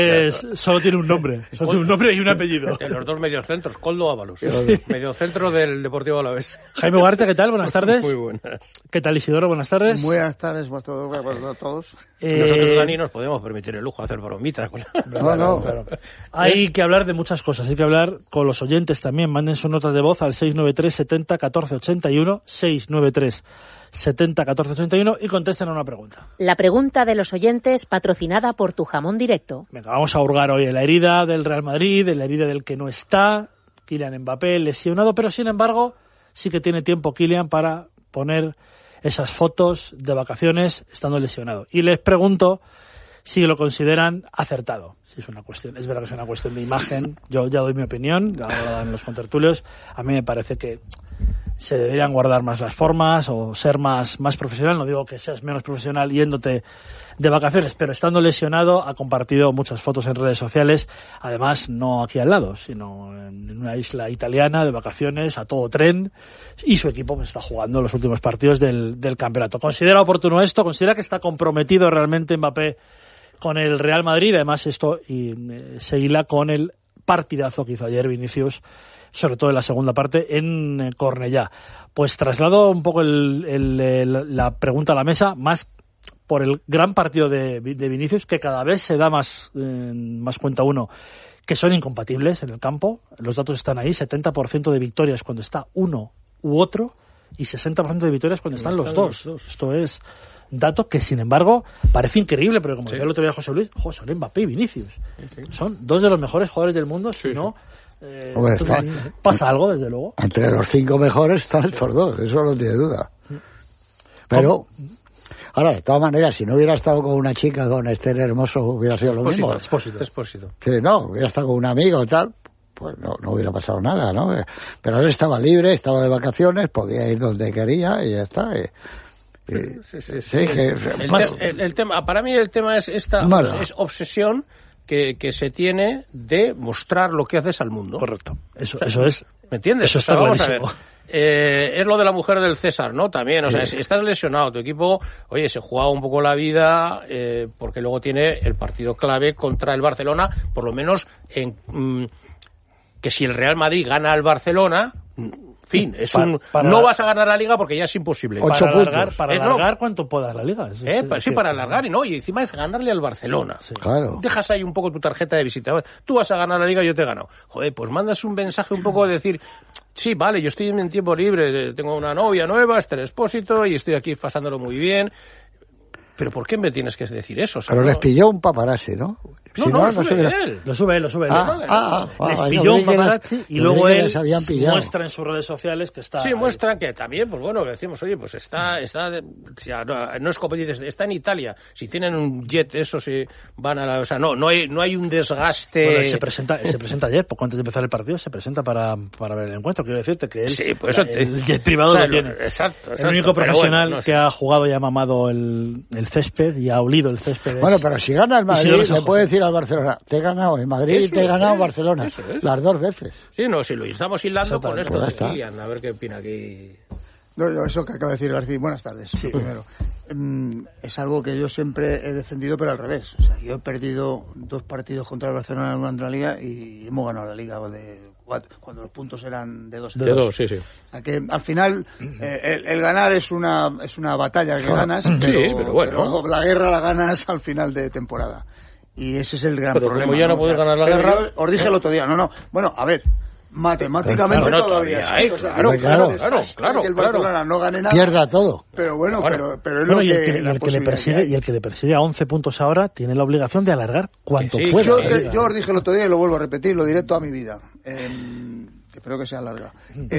Solo tiene un nombre. Solo tiene un nombre y un apellido. Los dos mediocentros, Koldo Ábalos. Mediocentro del Deportivo Alavés. Jaime Ugarte, ¿qué tal? Buenas tardes. Muy buenas. ¿Qué tal, Isidoro? Buenas tardes. Buenas tardes a todos. Nosotros, Dani, nos podemos permitir el lujo de hacer bromitas. No. Hay que hablar de muchas cosas. Hay que hablar con los oyentes también. Manden sus notas de voz al 693 70 14 81, 693 70 14 81 y contesten a una pregunta. La pregunta de los oyentes patrocinada por Tu Jamón Directo. Venga, vamos a hurgar hoy en la herida del Real Madrid, en la herida del que no está, Kylian Mbappé lesionado, pero sin embargo sí que tiene tiempo Kylian para poner esas fotos de vacaciones estando lesionado. Y les pregunto si lo consideran acertado. Si es una cuestión, es verdad que es una cuestión de imagen. Yo ya doy mi opinión, ahora en los contertulios. A mí me parece que se deberían guardar más las formas o ser más profesional. No digo que seas menos profesional yéndote de vacaciones, pero estando lesionado ha compartido muchas fotos en redes sociales, además no aquí al lado, sino en una isla italiana de vacaciones a todo tren, y su equipo pues está jugando los últimos partidos del campeonato. ¿Considera oportuno esto? ¿Considera que está comprometido realmente Mbappé con el Real Madrid? Además esto se hila con el partidazo que hizo ayer Vinicius, sobre todo en la segunda parte, en Cornellá. Pues traslado un poco la pregunta a la mesa, más por el gran partido de Vinicius, que cada vez se da más cuenta uno que son incompatibles en el campo. Los datos están ahí, 70% de victorias cuando está uno u otro y 60% de victorias cuando están los dos. Esto es dato que, sin embargo, parece increíble, pero como decía el otro día José Luis, son Mbappé y Vinicius. Son dos de los mejores jugadores del mundo, si no... pasa algo, desde luego. Entre los 5 mejores están estos dos, eso no tiene duda. Pero, ahora, de todas maneras, si no hubiera estado con una chica, con Esther Hermoso, hubiera sido lo mismo. Expósito. Que no, hubiera estado con un amigo o tal, pues no hubiera pasado nada, ¿no? Pero él estaba libre, estaba de vacaciones, podía ir donde quería y ya está. El tema, para mí el tema es esta es obsesión que se tiene de mostrar lo que haces al mundo. Correcto. Eso es. ¿Me entiendes? Eso está clarísimo. Es lo de la mujer del César, ¿no? También, estás lesionado, tu equipo, se juega un poco la vida, porque luego tiene el partido clave contra el Barcelona, por lo menos que si el Real Madrid gana al Barcelona, fin, no vas a ganar la Liga porque ya es imposible. Para alargar cuánto puedas la Liga. Para alargar y encima es ganarle al Barcelona. Sí. Claro. Dejas ahí un poco tu tarjeta de visita. Tú vas a ganar la Liga, yo te he ganado. Joder, pues mandas un mensaje un poco de decir, sí, vale, yo estoy en tiempo libre, tengo una novia nueva, Esther Expósito, y estoy aquí pasándolo muy bien. ¿Pero por qué me tienes que decir eso? O sea, pero les pilló un paparazzi, ¿no? Lo sube él. Lo sube él. Les pilló un paparazzi y luego él muestra en sus redes sociales que está... Sí, muestran que también, pues bueno, decimos, pues no es como dices, está en Italia. Si tienen un jet, eso si van a la... O sea, no hay un desgaste... Bueno, se presenta ayer, poco antes de empezar el partido, se presenta para ver el encuentro. Quiero decirte que él, el jet privado lo tiene. Exacto. El único profesional que ha jugado y ha mamado el césped y ha olido el césped. Bueno, pero si gana el Madrid, le puede decir al Barcelona, te he ganado en Madrid y te he ganado en Barcelona. Las dos veces. Sí, si lo estamos hilando con esto de Kylian, a ver qué opina aquí. No, eso que acaba de decir García, buenas tardes. Sí. Primero, es algo que yo siempre he defendido, pero al revés. O sea, yo he perdido 2 partidos contra el Barcelona durante la Liga y hemos ganado la Liga cuando los puntos eran de 2. De 2, sí. O sea, que al final el ganar es una batalla que ganas, pero bueno, la guerra la ganas al final de temporada. Y ese es el gran problema. Como ya no puedes ganar la guerra... Os dije el otro día, bueno, a ver... Matemáticamente todavía sí, claro, que el Barcelona no gane nada, pierda todo, pero pero es lo el que le persigue a 11 puntos ahora tiene la obligación de alargar cuanto pueda. Yo os dije el otro día y lo vuelvo a repetir, lo diré toda mi vida, espero que sea larga.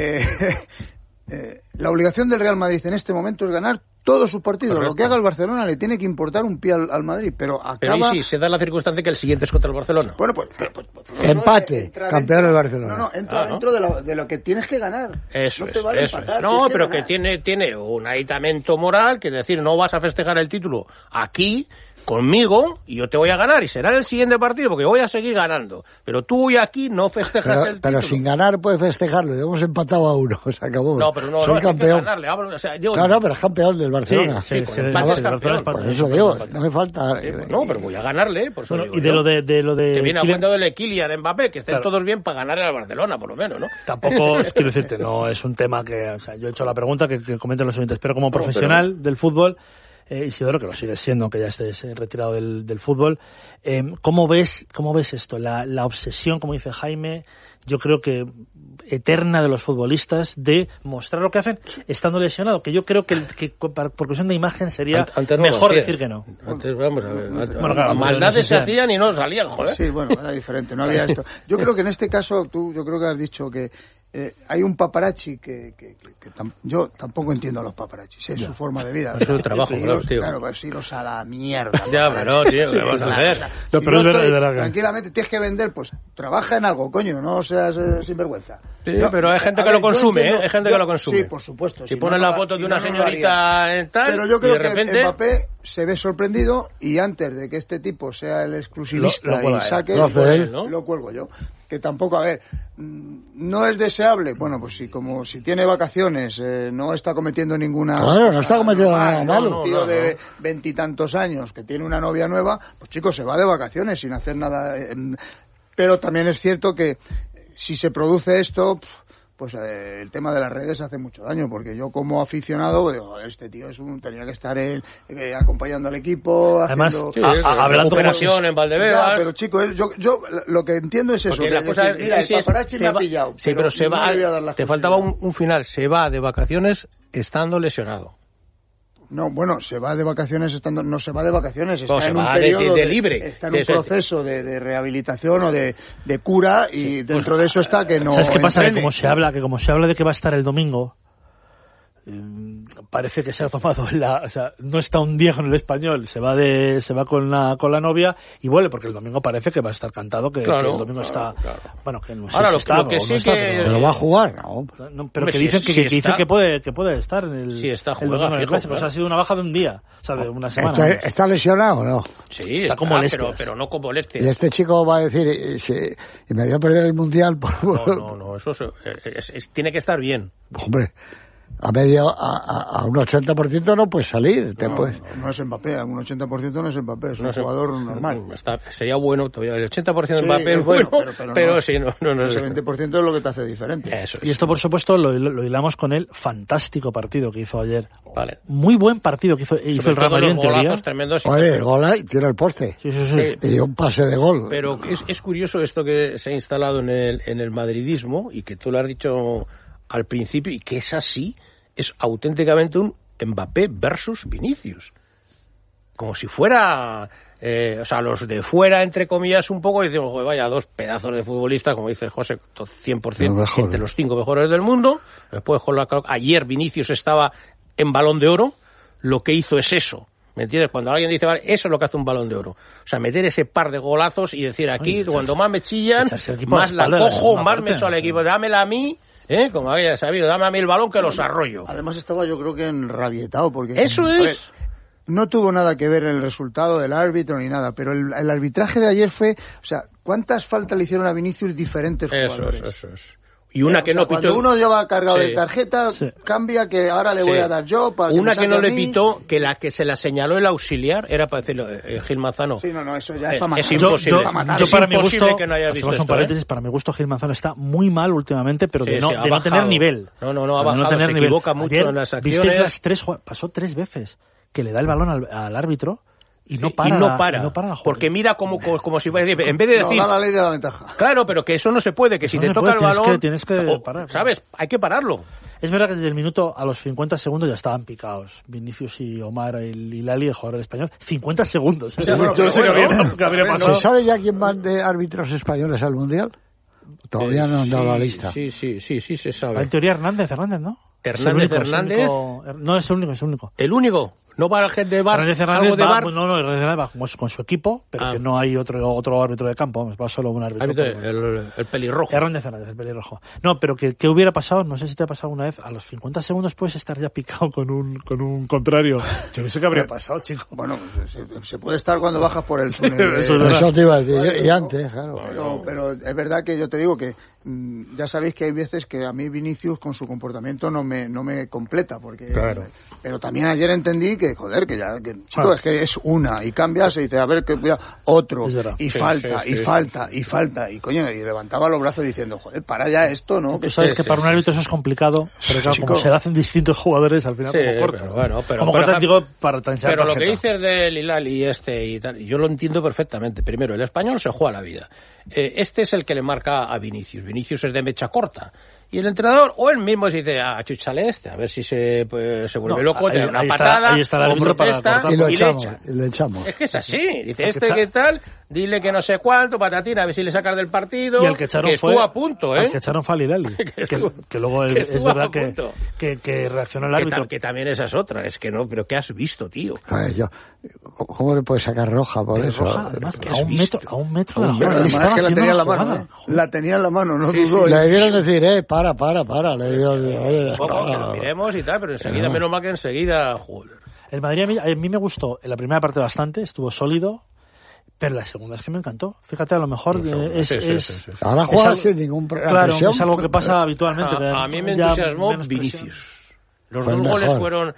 La obligación del Real Madrid en este momento es ganar todos sus partidos. Correcto. Lo que haga el Barcelona le tiene que importar un pie al Madrid, pero acaba... Pero ahí sí, se da la circunstancia que el siguiente es contra el Barcelona. Bueno, pues empate, campeón del Barcelona. Entra dentro de lo que tienes que ganar. Eso es. No, pero que tiene un aditamento moral, que es decir, no vas a festejar el título aquí conmigo y yo te voy a ganar y será el siguiente partido porque voy a seguir ganando, pero tú hoy aquí no festejas el título. Pero sin ganar puedes festejarlo, hemos empatado a 1, se acabó. No, pero no soy campeón. Ganarle, Claro, pero es campeón del Barcelona. Sí, Sí, con empates sí, campeón. Por eso digo, no me falta... No, pero voy a ganarle, por eso Bueno, digo y de yo. lo de Que viene a Kylian- cuenta de Kylian Mbappé, que estén Claro. todos bien para ganarle al Barcelona, por lo menos, ¿no? Tampoco, quiero decirte, no es un tema que, o sea, yo he hecho la pregunta que comenten los oyentes, pero como profesional del fútbol, Isidoro, que lo sigue siendo, aunque ya estés retirado del fútbol, ¿cómo ves esto? La obsesión, como dice Jaime, yo creo que eterna de los futbolistas de mostrar lo que hacen estando lesionado, que yo creo que por cuestión de imagen sería Antes no lo mejor hacía. decir que no. Antes, vamos a ver. Bueno, claro, maldades no se sé si- hacían y no salían, joder. Sí, bueno, era diferente, no había esto. Yo creo que en este caso, yo creo que has dicho que hay un paparazzi que yo tampoco entiendo a los paparazzis, es su forma de vida. Es su trabajo, Iros, claro, tío. Claro, pues iros a la mierda. Ya, pero, tío, ¿qué vamos a hacer? No, pero es verdad que- Tranquilamente, tienes que vender, pues trabaja en algo, coño, no seas sinvergüenza. Sí, pero hay gente que lo consume, ¿eh? Hay gente que lo consume. Sí, por supuesto. Si no, pones no, la foto de si una no, no lo señorita haría. en tal, Pero yo y creo de que repente... Mbappé se ve sorprendido y antes de que este tipo sea el exclusivista Lo cuelga y él. saque, Lo hace él, ¿no? lo cuelgo yo. Que tampoco, a ver, no es deseable. Bueno, pues si tiene vacaciones, no está cometiendo ninguna... Claro, no está cometiendo normal, nada ¿no? malo. Un tío de 20 años que tiene una novia nueva, pues chicos, se va de vacaciones sin hacer nada. Pero también es cierto que si se produce esto... Pues el tema de las redes hace mucho daño, porque yo como aficionado digo, este tío tenía que estar él acompañando al equipo, Además, haciendo... hablando como operación en Valdebebas. Ya, pero chico, yo lo que entiendo es eso. Porque que la cosa decir, mira, es, el paparazzi me ha pillado. Sí, pero se no va. le voy a dar la Te exclusividad. faltaba un final. Se va de vacaciones estando lesionado. No, bueno, se va de vacaciones estando, no se va de vacaciones, está No, se en un va periodo de libre. está en un proceso de rehabilitación o de cura y dentro de eso está que no. ¿Sabes qué pasa? Que entrene. como se habla de que va a estar el domingo, parece que se ha tomado o sea, no está un día con el Español, se va con la novia y vuelve, porque el domingo parece que va a estar cantado que, Claro, que el domingo está, claro. bueno, que no sé Ahora, si lo está que o sí no está, que- Pero va a jugar, ¿no? pero Hombre, que si dicen es- que, si que dicen está- que puede estar en el, Si está, el juega, domingo en el fijo, clásico. claro. O sea, ha sido una baja de un día, o sea, de una semana. ¿Está lesionado o no? Sí, Está como molestias. pero no con molestias. Y este chico va a decir, y me voy a perder el Mundial por... No, eso tiene que estar bien. Hombre, a un 80% no puedes salir. No es Mbappé, a un 80% no es Mbappé, es un No sé, jugador normal. Sería bueno todavía. El 80% de Sí, Mbappé es es bueno, bueno, pero no. sí, no Ese es. 20% es lo que te hace diferente. Eso es. Y esto, por supuesto, lo hilamos con el fantástico partido que hizo ayer. Vale. Muy buen partido que hizo el Sobre Real todo Madrid los en teoría. golazos tremendos. Oye, el gol ahí, tira el poste. Sí. Y un pase de gol. Pero es curioso esto que se ha instalado en el madridismo y que tú lo has dicho al principio y que es así, es auténticamente un Mbappé versus Vinicius. Como si fuera, o sea, los de fuera, entre comillas, un poco, y decimos, joder, vaya, dos pedazos de futbolistas, como dice José, 100% entre los 5 mejores del mundo. Después, ayer Vinicius estaba en Balón de Oro, lo que hizo es eso. ¿Me entiendes? Cuando alguien dice, vale, eso es lo que hace un Balón de Oro. O sea, meter ese par de golazos y decir, aquí, cuando más me chillan, echarse el equipo a más la la espalda, cojo, una más parte. me echo al equipo, dámela a mí, como había sabido, dame a mí el balón que los arroyo. Además estaba yo creo que enrabietado porque... Eso a ver, es. no tuvo nada que ver el resultado del árbitro ni nada, pero el arbitraje de ayer fue... O sea, ¿cuántas faltas le hicieron a Vinicius diferentes jugadores? Eso es. Y una que no pitó. Cuando uno lleva cargado Sí. de tarjeta, cambia que ahora le voy a dar yo para una me que no saque a le mí. pitó, que la que se la señaló el auxiliar, era para decirlo, Gil Manzano. Sí, no, eso ya es para matar. Es imposible. Yo Es para mi imposible gusto, que no haya hacemos visto un esto, paréntesis, para mi gusto Gil Manzano está muy mal últimamente, pero Sí, de no, sí, ha de no tener bajado. nivel. No, ha De bajado, tener se nivel. equivoca mucho Ayer, en las ¿visteis acciones. las pasó 3 veces que le da el balón al árbitro y no para, y no para, la jugada. porque mira como si fuera, en vez de decir, No, da la ley de la ventaja. claro, pero que eso no se puede, que si No te se toca puede, el balón, tienes que parar. ¿sabes? Hay que pararlo. Es verdad que desde el minuto a los 50 segundos ya estaban picados. Vinicius y Omar y Lali, el jugador español. 50 segundos. ¿eh? bueno, Yo no sé pero qué bueno, qué habría pasado. ¿Se sabe ya quién van de árbitros españoles al Mundial? Todavía no han dado la lista. Sí, se En sabe. teoría Hernández, ¿no? Hernández, Es el único, Hernández. no, es el único. El único. No va a la gente de bar. Hernández algo de va, bar. no, Hernández va con su equipo, pero que no hay otro árbitro de campo, vamos, va solo un árbitro. El pelirrojo. Hernández, el pelirrojo. No, pero ¿qué hubiera pasado? No sé si te ha pasado una vez, a los 50 segundos puedes estar ya picado con un contrario. Yo no sé qué habría pasado, chico. Bueno, se puede estar cuando bajas por el túnel. Eso es verdad. Eso te iba a decir. Y antes, claro. Pero es verdad que yo te digo que ya sabéis que hay veces que a mí Vinicius con su comportamiento no me completa, porque claro. Pero también ayer entendí que, joder, chico, es que es una, y cambias y dices, a ver, que otro, y falta, y coño, y levantaba los brazos diciendo, joder, para ya esto, ¿no? Tú sabes que para un árbitro eso es complicado, pero claro, como se lo hacen distintos jugadores, al final como corta. Pero bueno, como corta, digo, para pero lo que dices del Hilal y y tal, yo lo entiendo perfectamente. Primero, el español se juega la vida. Este es el que le marca a Vinicius. Vinicius es de mecha corta. Y el entrenador, o él mismo se dice, chúchale a ver si se vuelve loco, te da una patada, ahí está el árbitro protesta, y lo echamos. Es que es así. Dice, ¿qué tal? Dile que no sé cuánto, patatina, a ver si le sacas del partido. Y el que echaron estuvo a punto, El que echaron fue al Hilali. que luego es verdad que reaccionó el árbitro. Que también esa es otra. Es que no, pero ¿qué has visto, tío? ¿Cómo le puedes sacar roja por eso? Roja, además, a un metro de la jugada. Además que la tenía en la mano, La tenía en la mano, no dudó. Le debieron decir, para. Le debieron decir, que lo miremos y tal, pero enseguida, menos mal que enseguida, joder. El Madrid a mí me gustó en la primera parte bastante, estuvo sólido, pero la segunda es que me encantó. Fíjate, a lo mejor ahora juega sin ningún problema. Claro, es algo que pasa habitualmente. A mí me entusiasmó Vinicius. Los dos goles fueron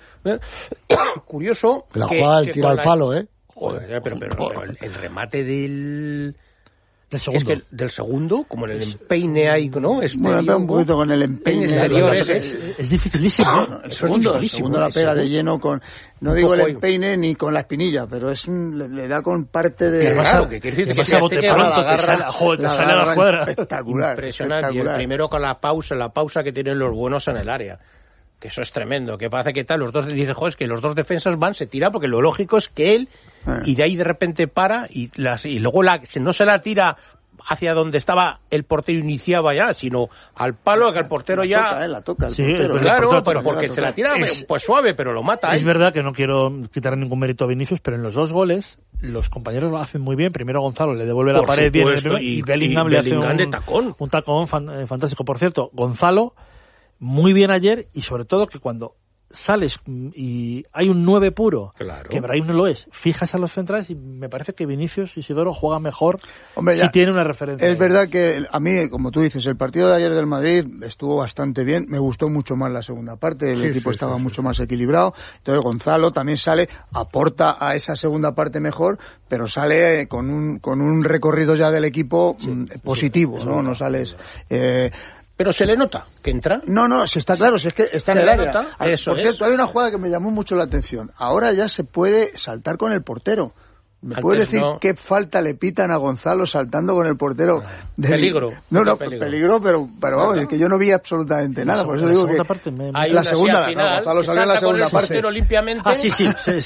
curioso. La jugada del tiro al palo, Joder, pero el remate del segundo. Es que del segundo, como en el empeine ahí, ¿no? Bueno, un poquito con el empeine exterior. Es dificilísimo. El segundo la pega de lleno con, no digo el empeine ni con la espinilla, pero le da con parte de... Claro, que quiere decir que bote pronto, te sale a la cuadra. Espectacular. Impresionante. Y el primero con la pausa que tienen los buenos en el área. Que eso es tremendo, que parece que tal, los dos dicen, joder, es que los dos defensas se tiran, porque lo lógico es que él, y de ahí de repente para, y luego no se la tira hacia donde estaba el portero iniciaba ya, sino al palo que el portero la toca el portero. Claro, pero porque se la tira pues suave, pero lo mata. Es verdad que no quiero quitar ningún mérito a Vinicius, pero en los dos goles los compañeros lo hacen muy bien. Primero Gonzalo le devuelve la pared bien, y Bellingham le hace un tacón fantástico. Por cierto, Gonzalo muy bien ayer, y sobre todo que cuando sales y hay un 9 puro, que Brahim no lo es, fijas a los centrales, y me parece que Vinicius Isidoro juega mejor. Hombre, si tiene una referencia. Es verdad que a mí, como tú dices, el partido de ayer del Madrid estuvo bastante bien, me gustó mucho más la segunda parte, el equipo estaba mucho más equilibrado, entonces Gonzalo también sale, aporta a esa segunda parte mejor, pero sale con un recorrido ya del equipo positivo, ¿no? No sales... Pero se le nota que entra. No, si está claro, si es que está en el área. Por cierto, hay una jugada que me llamó mucho la atención. Ahora ya se puede saltar con el portero. ¿Me puedes decir qué falta le pitan a Gonzalo saltando con el portero? Peligro. Peligro, pero vamos, es que yo no vi absolutamente nada. Por eso digo que la segunda, Gonzalo salió en la segunda parte. Limpiamente. Sí.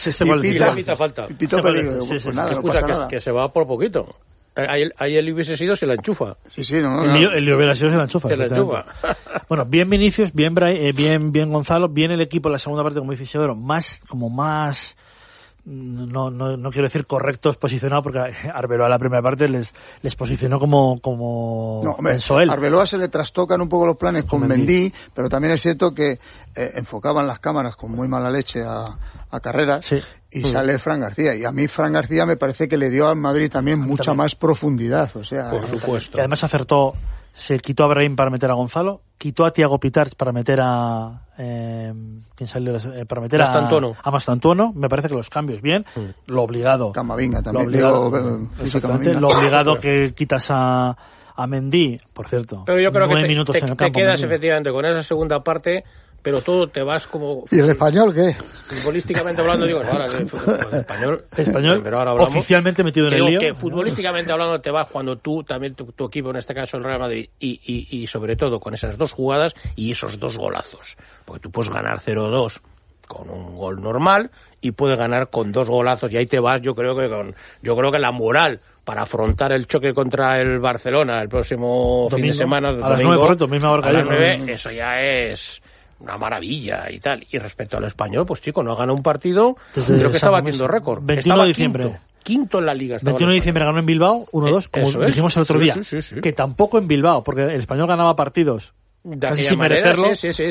Pita falta. Y pitó peligro. Pues nada, no pasa nada. Que se va por poquito. Ahí él hubiese sido, se la enchufa. El lío hubiera sido, se la enchufa. Bueno, bien Vinicius, bien Gonzalo, bien el equipo en la segunda parte, como dice Isidoro, más no quiero decir correctos posicionados, porque Arbeloa la primera parte les posicionó como pensó él. Arbeloa se le trastocan un poco los planes con Mendy, pero también es cierto que enfocaban las cámaras con muy mala leche a Carreras, y sale Fran García, y a mí Fran García me parece que le dio al Madrid también mucha más profundidad, o sea, por supuesto. Y además acertó, se quitó a Brahim para meter a Gonzalo, quitó a Thiago Pitars para meter a ¿quién salió? Para meter a Mastantuono. Me parece que los cambios bien, lo obligado Camavinga también, lo obligado que quitas a Mendy, por cierto. Pero yo creo que te quedas efectivamente con esa segunda parte, pero todo te vas como... ¿Y el español qué? Futbolísticamente hablando, digo, ahora el español pero ahora hablamos, oficialmente metido en el lío. Que futbolísticamente hablando te vas cuando tú, también tu equipo, en este caso el Real Madrid, y sobre todo con esas dos jugadas y esos dos golazos. Porque tú puedes ganar 0-2 con un gol normal y puedes ganar con dos golazos, y ahí te vas, yo creo que la moral para afrontar el choque contra el Barcelona el próximo fin de semana, a las 9, correcto, misma hora que a las 9, eso ya es una maravilla y tal. Y respecto al español, pues chico, no ha ganado un partido, creo que está batiendo récord. 21 de diciembre. Quinto en la Liga. 21 de diciembre ganó en Bilbao 1-2, como dijimos el otro día. Sí. Que tampoco en Bilbao, porque el español ganaba partidos casi sin merecerlo. Sí.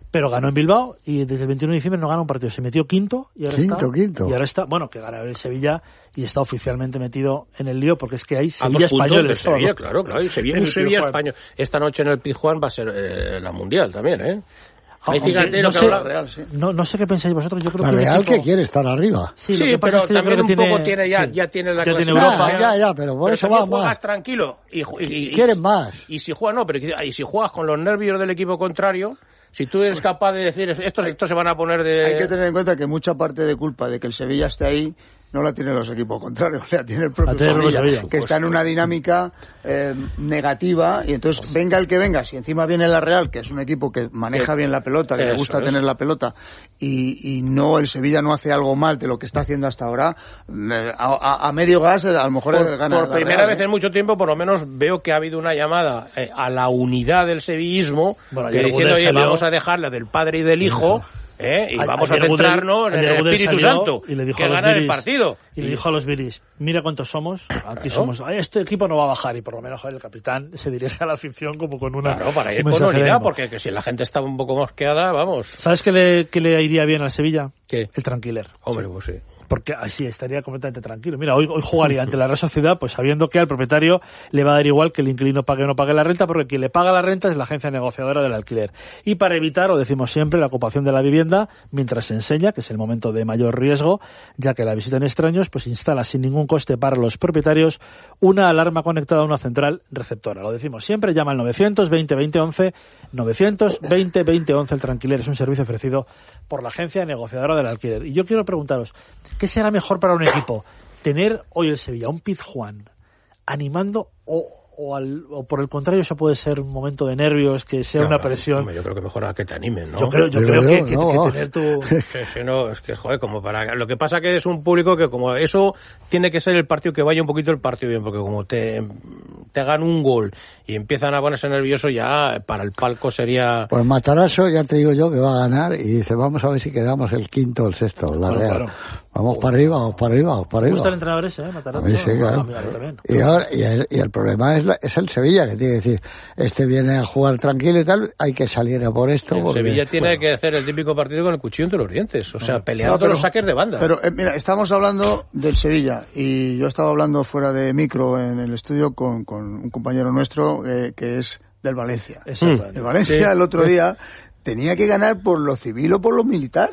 pero ganó en Bilbao y desde el 21 de diciembre no gana un partido. Se metió quinto y ahora Quinto. Y ahora está, bueno, que gana el Sevilla y está oficialmente metido en el lío porque es que hay a 2 Sevilla puntos españoles. de Sevilla, solo. claro. Y Sevilla, un Sevilla español. Esta noche en el Pizjuán va a ser la Mundial también, ¿eh? Ahí fíjate lo que habla Real, sí. No sé qué pensáis vosotros, yo creo la que Real equipo... que quiere estar arriba. Sí, pero también un poco tiene ya tiene la clase. Ya, pero por eso va juegas más. Tranquilo y quieren más. Y si juegas y si juegas con los nervios del equipo contrario, si tú eres capaz de decir estos se van a poner de... Hay que tener en cuenta que mucha parte de culpa de que el Sevilla esté ahí no la tienen los equipos contrarios, la tiene el propio Sevilla, que está en una dinámica negativa, y entonces venga el que venga, si encima viene la Real, que es un equipo que maneja bien la pelota, que le gusta tener la pelota, y no, el Sevilla no hace algo mal de lo que está haciendo hasta ahora, a medio gas a lo mejor gana. Por primera vez en mucho tiempo, por lo menos veo que ha habido una llamada a la unidad del sevillismo, que diciendo, oye, vamos a dejarla del padre y del hijo, y vamos a centrarnos en el Espíritu Santo, y le dijo que gana el partido. Y le dijo a los Viris, mira cuántos somos, aquí somos, este equipo no va a bajar, y por lo menos el capitán se dirige a la afición como con una... Claro, para ir con unidad, porque que si la gente está un poco mosqueada, vamos. ¿Sabes qué le iría bien al Sevilla? ¿Qué? El tranquiler. Hombre, pues sí. Porque así estaría completamente tranquilo. Mira, hoy jugaría ante la Real Sociedad, pues sabiendo que al propietario le va a dar igual que el inquilino pague o no pague la renta, porque quien le paga la renta es la agencia negociadora del alquiler. Y para evitar, lo decimos siempre, la ocupación de la vivienda, mientras se enseña, que es el momento de mayor riesgo, ya que la visitan extraños, pues instala sin ningún coste para los propietarios una alarma conectada a una central receptora. Lo decimos siempre, llama al 920-2011, 920-2011, el tranquiler es un servicio ofrecido por la agencia negociadora del alquiler. Y yo quiero preguntaros, ¿qué será mejor para un equipo? ¿Tener hoy el Sevilla un Pizjuán animando o por el contrario eso puede ser un momento de nervios, que sea una presión? Yo creo que mejor a que te animen, ¿no? Yo creo que tener tu... Si no, es que, joder, como para... Lo que pasa que es un público que como eso tiene que ser el partido, que vaya un poquito el partido bien, porque como te hagan un gol y empiezan a ponerse nerviosos, ya para el palco sería... Pues Matarazzo, ya te digo yo que va a ganar, y dice, vamos a ver si quedamos el quinto o el sexto, la Real. Claro. Vamos para arriba, vamos para arriba, vamos para arriba. ¿Me gusta el entrenador ese, Matarazzo? Sí, claro. Y ahora, y el problema es el Sevilla, que tiene que decir, viene a jugar tranquilo y tal, hay que salir a por esto. El Sevilla tiene que hacer el típico partido con el cuchillo entre los dientes, o sea, peleando todos los saques de banda. Pero mira, estamos hablando del Sevilla, y yo estaba hablando fuera de micro en el estudio con un compañero nuestro que es del Valencia. El Valencia el otro día tenía que ganar por lo civil o por lo militar.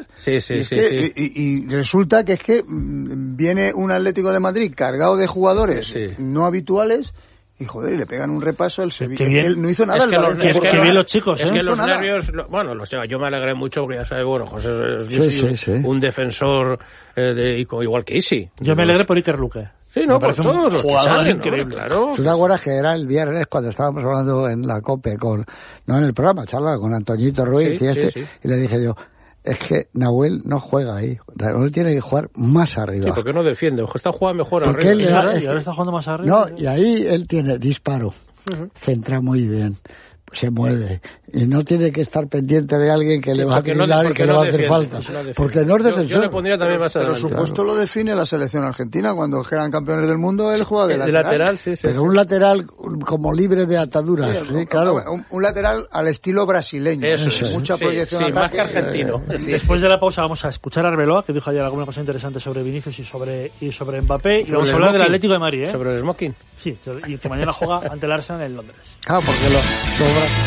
Y resulta que es que viene un Atlético de Madrid cargado de jugadores no habituales, y joder, y le pegan un repaso al Sevilla. Él no hizo nada. Es que bien los chicos, es que los nervios, yo me alegré mucho porque ya sabes, José es un defensor igual que Isi. Yo me alegré por Iker Luque. Sí, no, por todos los jugadores increíbles, claro. ¿Tú te acuerdas que era el viernes cuando estábamos hablando en la COPE no en el programa, charla con Antoñito Ruiz y le dije yo, es que Nahuel no juega ahí, Nahuel tiene que jugar más arriba. Sí, ¿por qué no defiende? Está jugando mejor porque arriba. Y ahora está jugando más arriba. No, y ahí él tiene disparo, centra muy bien, se mueve, y no tiene que estar pendiente de alguien que le va a driblar y que le va a hacer falta, porque no es defensor. Yo le pondría también más adelante. Pero su puesto lo define la selección argentina. Cuando eran campeones del mundo, él juega de lateral. Pero un lateral como libre de ataduras, claro. Un lateral al estilo brasileño. Eso es. Mucha proyección. Más que argentino. Después de la pausa vamos a escuchar a Arbeloa, que dijo ayer alguna cosa interesante sobre Vinicius y sobre Mbappé, y vamos a hablar del Atlético de Madrid, sobre el smoking. Sí, y que mañana juega ante el Arsenal en Londres. Porque